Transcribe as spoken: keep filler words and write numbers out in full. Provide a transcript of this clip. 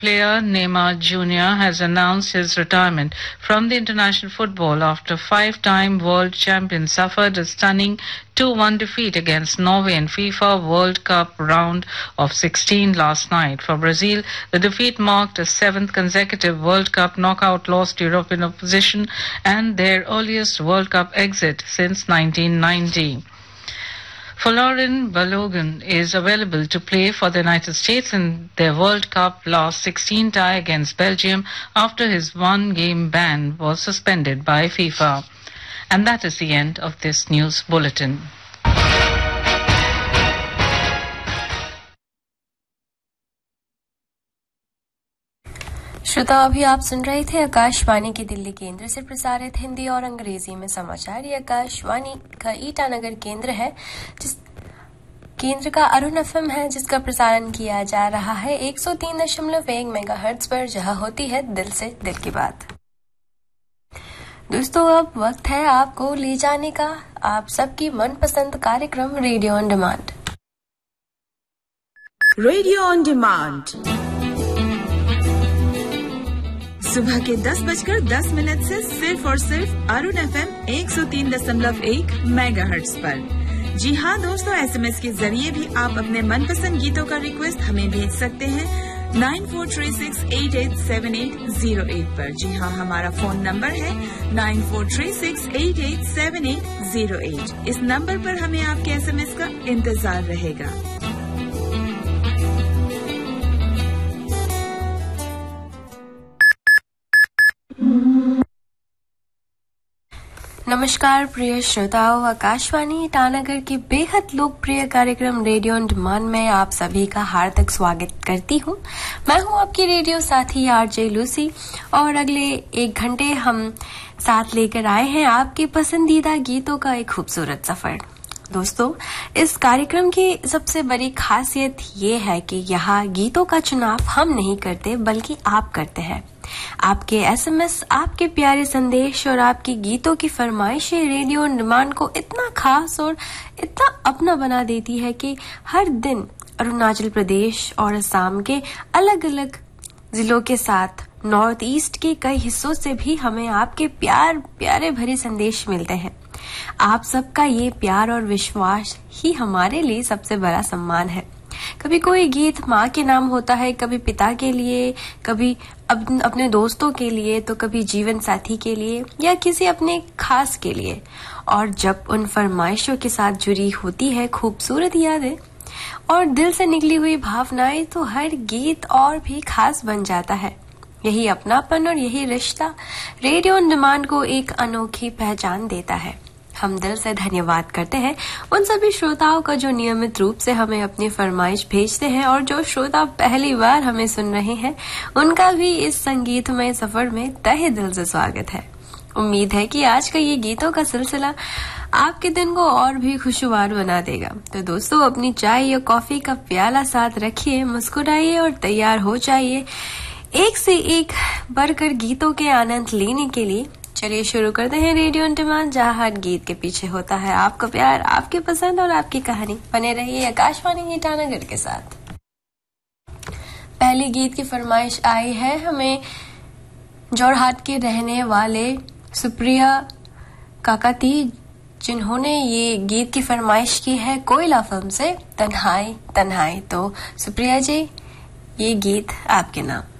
Player Neymar Junior has announced his retirement from the international football after five-time world champion suffered a stunning two one defeat against Norway in FIFA World Cup round of sixteen last night. For Brazil, the defeat marked a seventh consecutive World Cup knockout loss to European opposition and their earliest World Cup exit since nineteen ninety. Folarin Balogun is available to play for the United States in their World Cup last sixteen tie against Belgium after his one-game ban was suspended by FIFA. And that is the end of this news bulletin. श्रोता, अभी आप सुन रहे थे आकाशवाणी के दिल्ली केंद्र से प्रसारित हिंदी और अंग्रेजी में समाचार। ये आकाशवाणी का ईटानगर केंद्र है, जिस केंद्र का अरुण एफएम है, जिसका प्रसारण किया जा रहा है एक सौ तीन दशमलव एक मेगाहर्ट्ज पर, जहां होती है दिल से दिल की बात। दोस्तों, अब वक्त है आपको ले जाने का आप सबकी मनपसंद कार्यक्रम radio on demand. Radio on demand सुबह के दस बजकर दस मिनट से सिर्फ और सिर्फ अरुण एफएम एक सौ तीन दशमलव एक मेगाहर्ट्ज पर। जी हाँ दोस्तों, एसएमएस के जरिए भी आप अपने मनपसंद गीतों का रिक्वेस्ट हमें भेज सकते हैं nine four three six eight eight seven eight zero eight पर। जी हाँ, हमारा फोन नंबर है nine four three six eight eight seven eight zero eight. इस नंबर पर हमें आपके एसएमएस का इंतजार रहेगा। नमस्कार प्रिय श्रोताओं, आकाशवाणी ईटानगर के बेहद लोकप्रिय कार्यक्रम रेडियो ऑन डिमांड में आप सभी का हार्दिक स्वागत करती हूँ। मैं हूँ आपकी रेडियो साथी आरजे लूसी और अगले एक घंटे हम साथ लेकर आए हैं आपके पसंदीदा गीतों का एक खूबसूरत सफर। दोस्तों, इस कार्यक्रम की सबसे बड़ी खासियत ये है कि यहाँ गीतों का चुनाव हम नहीं करते बल्कि आप करते हैं। आपके एसएमएस, आपके प्यारे संदेश और आपकी गीतों की फरमाइशें रेडियो ऑन डिमांड को इतना खास और इतना अपना बना देती है कि हर दिन अरुणाचल प्रदेश और असम के अलग अलग जिलों के साथ नॉर्थ ईस्ट के कई हिस्सों से भी हमें आपके प्यार प्यारे भरे संदेश मिलते हैं। आप सबका ये प्यार और विश्वास ही हमारे लिए सबसे बड़ा सम्मान है। कभी कोई गीत माँ के नाम होता है, कभी पिता के लिए, कभी अपने दोस्तों के लिए, तो कभी जीवन साथी के लिए या किसी अपने खास के लिए। और जब उन फरमाइशों के साथ जुड़ी होती है खूबसूरत यादें और दिल से निकली हुई भावनाएं, तो हर गीत और भी खास बन जाता है। यही अपनापन और यही रिश्ता रेडियो ऑन डिमांड को एक अनोखी पहचान देता है। हम दिल से धन्यवाद करते हैं उन सभी श्रोताओं का जो नियमित रूप से हमें अपनी फरमाइश भेजते हैं, और जो श्रोता पहली बार हमें सुन रहे हैं उनका भी इस संगीतमय सफर में तहे दिल से स्वागत है। उम्मीद है कि आज का ये गीतों का सिलसिला आपके दिन को और भी खुशगवार बना देगा। तो दोस्तों, अपनी चाय या कॉफी का प्याला साथ रखिए, मुस्कुराइए और तैयार हो जाइए एक से एक बढ़कर गीतों के आनंद लेने के लिए। चलिए शुरू करते हैं रेडियो ऑन डिमांड, जहाँ हर गीत के पीछे होता है आपका प्यार, आपकी पसंद और आपकी कहानी। बने रहिए आकाशवाणी ईटानगर के साथ। पहली गीत की फरमाइश आई है हमें जोरहाट के रहने वाले सुप्रिया काकाती, जिन्होंने ये गीत की फरमाइश की है कोयला फिल्म से तन्हाई तन्हाई। तो सुप्रिया जी, ये गीत आपके नाम।